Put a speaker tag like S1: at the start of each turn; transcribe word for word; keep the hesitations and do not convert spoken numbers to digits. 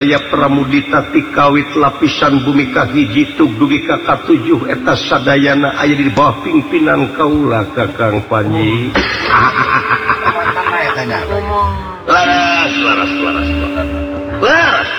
S1: Ya pramudita tikawit lapisan bumi ka hiji tug dugi ka katujuh eta sadayana aya di bawah pimpinan kaula Kakang Panji. Laras laras laras laras. Laras.